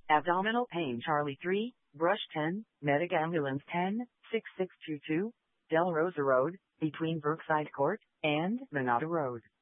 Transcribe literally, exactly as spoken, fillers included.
Abdominal pain Charlie three, Brush ten, Medic Ambulance ten, six six two two, Del Rosa Road, between Brookside Court and Monada Road.